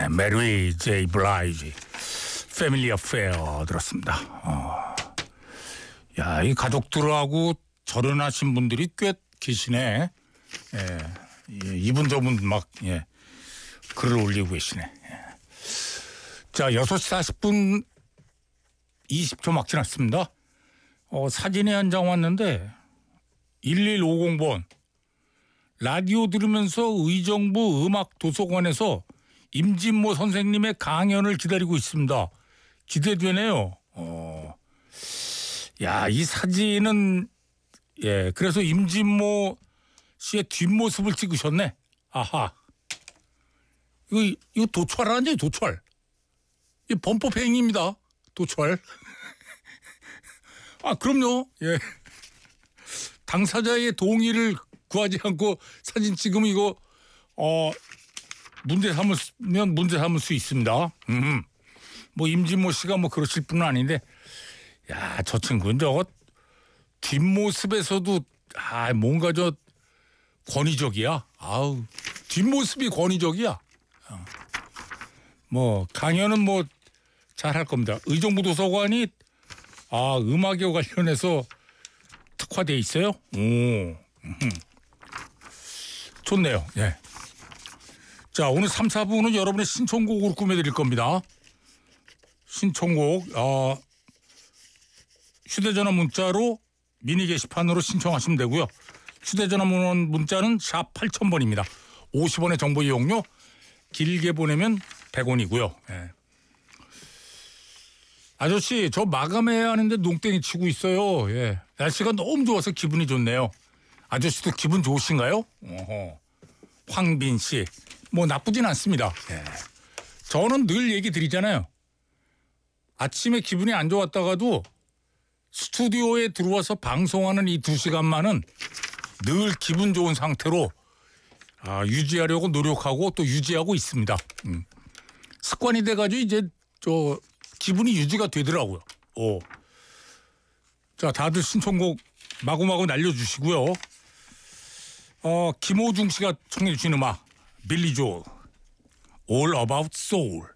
네, 메리 제이 블라이지 패밀리 어페어 들었습니다. 야, 이 가족들하고 결혼하신 분들이 꽤 계시네. 이분 저분 막 글을 올리고 계시네. 자, 6시 40분 20초 막 지났습니다. 사진이 한 장 왔는데 1150번 라디오 들으면서 의정부 음악도서관에서 임진모 선생님의 강연을 기다리고 있습니다. 기대되네요. 야, 이 사진은 그래서 임진모 씨의 뒷모습을 찍으셨네. 아하. 이거 도철 아니에요, 도철. 이 범법 행위입니다. 도철. 아, 그럼요. 예. 당사자의 동의를 구하지 않고 사진 찍으면 이거 문제 삼을 수 있습니다. 뭐 임진모 씨가 뭐 그러실 분은 아닌데, 야, 저 친구는 저거 뒷모습에서도 뭔가 저 권위적이야. 아우, 뒷모습이 권위적이야. 뭐 강연은 뭐 잘할 겁니다. 의정부 도서관이 음악에 관련해서 특화돼 있어요. 좋네요. 예. 자, 오늘 3, 4부는 여러분의 신청곡으로 꾸며드릴 겁니다. 신청곡 휴대전화 문자로 미니 게시판으로 신청하시면 되고요. 휴대전화 문자는 샵 8000번입니다. 50원의 정보 이용료, 길게 보내면 100원이고요. 예. 아저씨, 저 마감해야 하는데 농땡이 치고 있어요. 예. 날씨가 너무 좋아서 기분이 좋네요. 아저씨도 기분 좋으신가요? 황빈 씨, 뭐 나쁘진 않습니다. 예. 저는 늘 얘기 드리잖아요. 아침에 기분이 안 좋았다가도 스튜디오에 들어와서 방송하는 이 2시간만은 늘 기분 좋은 상태로 유지하려고 노력하고 또 유지하고 있습니다. 습관이 돼가지고 이제 기분이 유지가 되더라고요. 자, 다들 신청곡 마구마구 날려주시고요. 김호중 씨가 청해 주신 음악 빌리 조엘 All About Soul.